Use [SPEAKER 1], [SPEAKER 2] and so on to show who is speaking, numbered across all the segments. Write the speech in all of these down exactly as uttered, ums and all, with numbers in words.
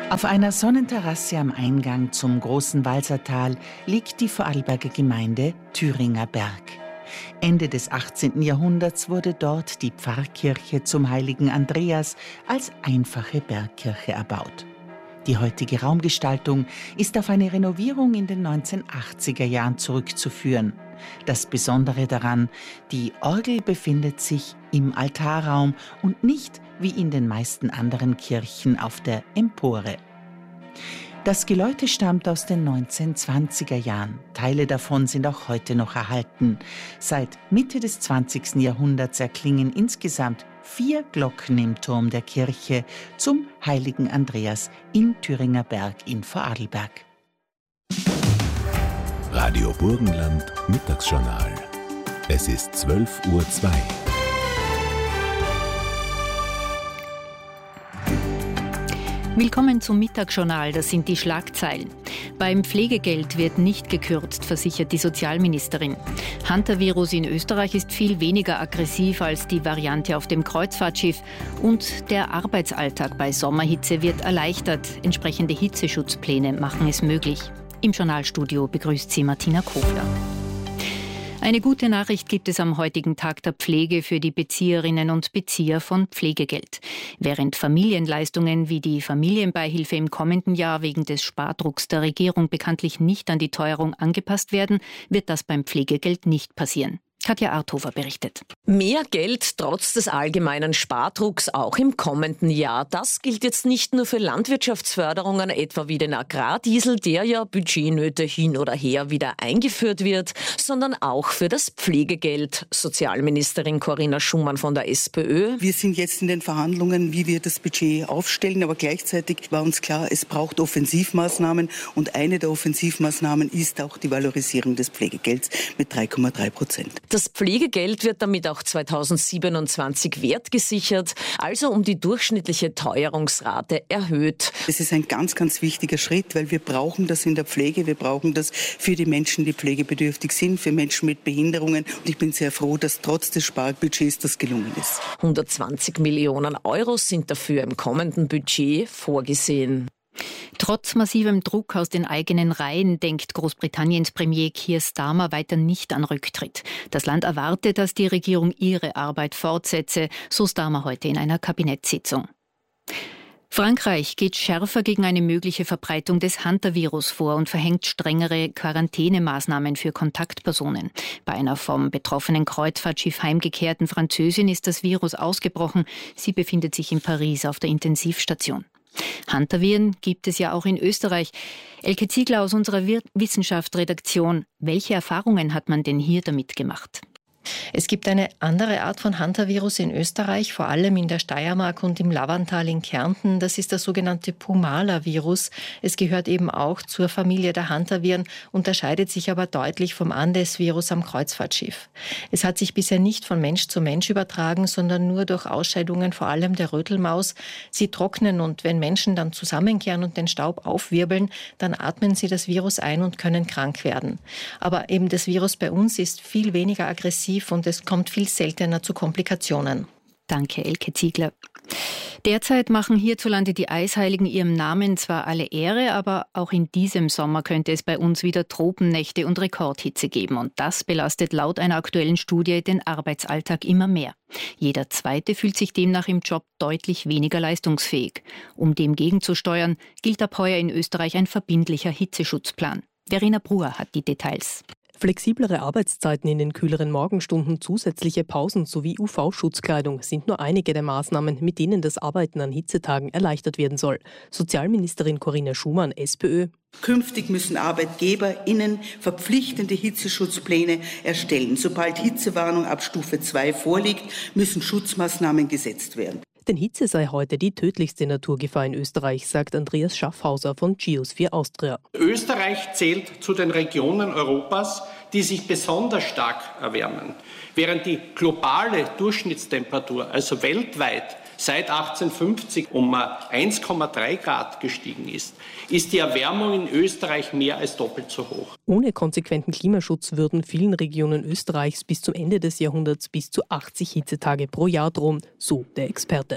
[SPEAKER 1] Auf einer Sonnenterrasse am Eingang zum großen Walsertal liegt die Vorarlberger Gemeinde Thüringer Berg. Ende des achtzehnten Jahrhunderts wurde dort die Pfarrkirche zum heiligen Andreas als einfache Bergkirche erbaut. Die heutige Raumgestaltung ist auf eine Renovierung in den neunzehnhundertachtziger Jahren zurückzuführen. Das Besondere daran, die Orgel befindet sich im Altarraum und nicht wie in den meisten anderen Kirchen auf der Empore. Das Geläute stammt aus den neunzehnhundertzwanziger Jahren. Teile davon sind auch heute noch erhalten. Seit Mitte des zwanzigsten Jahrhunderts erklingen insgesamt vier Glocken im Turm der Kirche zum heiligen Andreas in Thüringer Berg in Vorarlberg.
[SPEAKER 2] Radio Burgenland Mittagsjournal. Es ist zwölf Uhr zwei.
[SPEAKER 3] Willkommen zum Mittagsjournal, das sind die Schlagzeilen. Beim Pflegegeld wird nicht gekürzt, versichert die Sozialministerin. Hantavirus in Österreich ist viel weniger aggressiv als die Variante auf dem Kreuzfahrtschiff. Und der Arbeitsalltag bei Sommerhitze wird erleichtert. Entsprechende Hitzeschutzpläne machen es möglich. Im Journalstudio begrüßt sie Martina Kofler. Eine gute Nachricht gibt es am heutigen Tag der Pflege für die Bezieherinnen und Bezieher von Pflegegeld. Während Familienleistungen wie die Familienbeihilfe im kommenden Jahr wegen des Spardrucks der Regierung bekanntlich nicht an die Teuerung angepasst werden, wird das beim Pflegegeld nicht passieren. Katja Arthofer berichtet.
[SPEAKER 4] Mehr Geld trotz des allgemeinen Spardrucks auch im kommenden Jahr. Das gilt jetzt nicht nur für Landwirtschaftsförderungen, etwa wie den Agrardiesel, der ja Budgetnöte hin oder her wieder eingeführt wird, sondern auch für das Pflegegeld. Sozialministerin Corinna Schumann von der SPÖ.
[SPEAKER 5] Wir sind jetzt in den Verhandlungen, wie wir das Budget aufstellen, aber gleichzeitig war uns klar, es braucht Offensivmaßnahmen und eine der Offensivmaßnahmen ist auch die Valorisierung des Pflegegelds mit drei Komma drei Prozent.
[SPEAKER 4] Das Pflegegeld wird damit auch zweitausendsiebenundzwanzig wertgesichert, also um die durchschnittliche Teuerungsrate erhöht.
[SPEAKER 5] Es ist ein ganz, ganz wichtiger Schritt, weil wir brauchen das in der Pflege. Wir brauchen das für die Menschen, die pflegebedürftig sind, für Menschen mit Behinderungen. Und ich bin sehr froh, dass trotz des Sparbudgets das gelungen ist.
[SPEAKER 4] hundertzwanzig Millionen Euro sind dafür im kommenden Budget vorgesehen.
[SPEAKER 3] Trotz massivem Druck aus den eigenen Reihen denkt Großbritanniens Premier Keir Starmer weiter nicht an Rücktritt. Das Land erwartet, dass die Regierung ihre Arbeit fortsetze, so Starmer heute in einer Kabinettssitzung. Frankreich geht schärfer gegen eine mögliche Verbreitung des Hantavirus vor und verhängt strengere Quarantänemaßnahmen für Kontaktpersonen. Bei einer vom betroffenen Kreuzfahrtschiff heimgekehrten Französin ist das Virus ausgebrochen. Sie befindet sich in Paris auf der Intensivstation. Hantaviren gibt es ja auch in Österreich. Elke Ziegler aus unserer Wissenschaftsredaktion. Welche Erfahrungen hat man denn hier damit gemacht?
[SPEAKER 6] Es gibt eine andere Art von Hantavirus in Österreich, vor allem in der Steiermark und im Lavanttal in Kärnten. Das ist das sogenannte Pumala-Virus. Es gehört eben auch zur Familie der Hantaviren, unterscheidet sich aber deutlich vom Andes-Virus am Kreuzfahrtschiff. Es hat sich bisher nicht von Mensch zu Mensch übertragen, sondern nur durch Ausscheidungen vor allem der Rötelmaus. Sie trocknen und wenn Menschen dann zusammenkehren und den Staub aufwirbeln, dann atmen sie das Virus ein und können krank werden. Aber eben das Virus bei uns ist viel weniger aggressiv und es kommt viel seltener zu Komplikationen.
[SPEAKER 3] Danke, Elke Ziegler. Derzeit machen hierzulande die Eisheiligen ihrem Namen zwar alle Ehre, aber auch in diesem Sommer könnte es bei uns wieder Tropennächte und Rekordhitze geben. Und das belastet laut einer aktuellen Studie den Arbeitsalltag immer mehr. Jeder Zweite fühlt sich demnach im Job deutlich weniger leistungsfähig. Um dem gegenzusteuern, gilt ab heuer in Österreich ein verbindlicher Hitzeschutzplan. Verena Bruer hat die Details.
[SPEAKER 7] Flexiblere Arbeitszeiten in den kühleren Morgenstunden, zusätzliche Pausen sowie U V-Schutzkleidung sind nur einige der Maßnahmen, mit denen das Arbeiten an Hitzetagen erleichtert werden soll. Sozialministerin Corinna Schumann, SPÖ.
[SPEAKER 5] Künftig müssen ArbeitgeberInnen verpflichtende Hitzeschutzpläne erstellen. Sobald Hitzewarnung ab Stufe zwei vorliegt, müssen Schutzmaßnahmen gesetzt werden.
[SPEAKER 7] Denn Hitze sei heute die tödlichste Naturgefahr in Österreich, sagt Andreas Schaffhauser von Geosphere Austria.
[SPEAKER 8] Österreich zählt zu den Regionen Europas, die sich besonders stark erwärmen. Während die globale Durchschnittstemperatur, also weltweit, seit achtzehnhundertfünfzig um eins Komma drei Grad gestiegen ist, ist die Erwärmung in Österreich mehr als doppelt so hoch.
[SPEAKER 7] Ohne konsequenten Klimaschutz würden vielen Regionen Österreichs bis zum Ende des Jahrhunderts bis zu achtzig Hitzetage pro Jahr drohen, so der Experte.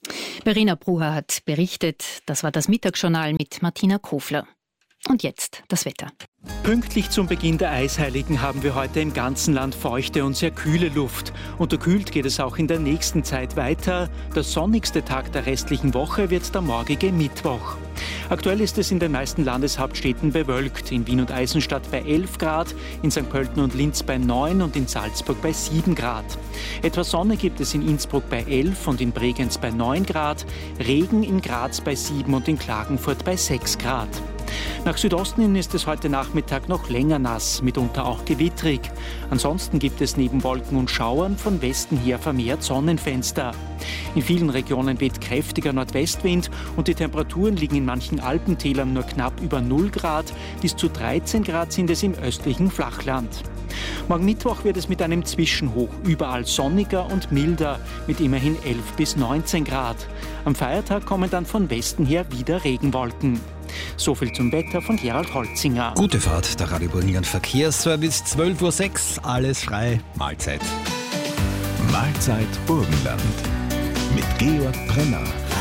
[SPEAKER 3] Verena Brucher hat berichtet. Das war das Mittagsjournal mit Martina Kofler. Und jetzt das Wetter.
[SPEAKER 9] Pünktlich zum Beginn der Eisheiligen haben wir heute im ganzen Land feuchte und sehr kühle Luft. Unterkühlt geht es auch in der nächsten Zeit weiter. Der sonnigste Tag der restlichen Woche wird der morgige Mittwoch. Aktuell ist es in den meisten Landeshauptstädten bewölkt. In Wien und Eisenstadt bei elf Grad, in Sankt Pölten und Linz bei neun und in Salzburg bei sieben Grad. Etwas Sonne gibt es in Innsbruck bei elf und in Bregenz bei neun Grad. Regen in Graz bei sieben und in Klagenfurt bei sechs Grad. Nach Südosten hin ist es heute Nachmittag noch länger nass, mitunter auch gewittrig. Ansonsten gibt es neben Wolken und Schauern von Westen her vermehrt Sonnenfenster. In vielen Regionen weht kräftiger Nordwestwind und die Temperaturen liegen in manchen Alpentälern nur knapp über null Grad. Bis zu dreizehn Grad sind es im östlichen Flachland. Morgen Mittwoch wird es mit einem Zwischenhoch überall sonniger und milder, mit immerhin elf bis neunzehn Grad. Am Feiertag kommen dann von Westen her wieder Regenwolken. So viel zum Wetter von Gerald Holzinger.
[SPEAKER 10] Gute Fahrt, der Radio Burgenland Verkehrsservice, zwölf Uhr sechs, alles frei, Mahlzeit.
[SPEAKER 2] Mahlzeit Burgenland mit Georg Brenner.